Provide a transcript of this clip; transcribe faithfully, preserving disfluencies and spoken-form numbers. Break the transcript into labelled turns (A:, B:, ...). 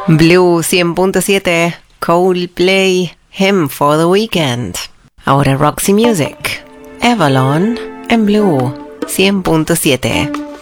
A: Blue cien punto siete, Coldplay, Him for the Weekend. Ahora Roxy Music, Avalon en Blue cien punto siete.